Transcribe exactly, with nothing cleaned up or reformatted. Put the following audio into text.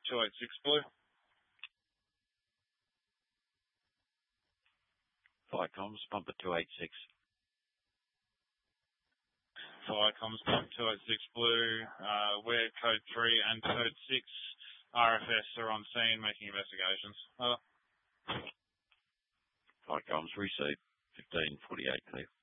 two eight six Blue. Fire comms, Pumper two eight six. Fire comms, Pump two eight six Blue. Uh, we're code three and code six. R F S are on scene making investigations. Uh, Fire comms, received fifteen forty-eight clear.